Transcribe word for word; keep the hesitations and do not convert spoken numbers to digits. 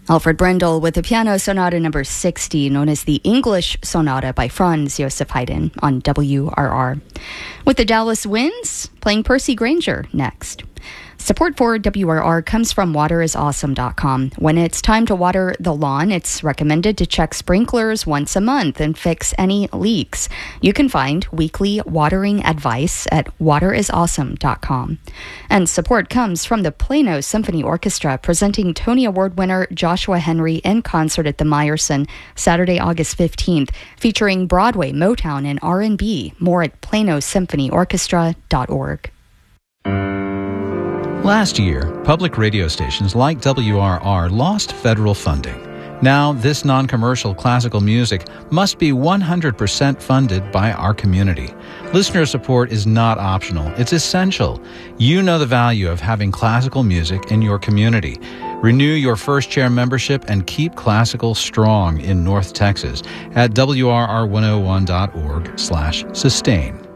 Alfred Brendel with the piano sonata number sixty, known as the English Sonata by Franz Joseph Haydn on W R R. With the Dallas Winds, playing Percy Granger next. Support for W R R comes from water is awesome dot com. When it's time to water the lawn, it's recommended to check sprinklers once a month and fix any leaks. You can find weekly watering advice at water is awesome dot com. And support comes from the Plano Symphony Orchestra, presenting Tony Award winner Joshua Henry in concert at the Meyerson Saturday, August fifteenth, featuring Broadway, Motown, and R and B. More at plano symphony orchestra dot org. Last year, public radio stations like W R R lost federal funding. Now, this non-commercial classical music must be one hundred percent funded by our community. Listener support is not optional. It's essential. You know the value of having classical music in your community. Renew your first chair membership and keep classical strong in North Texas at W R R one oh one dot org slash sustain.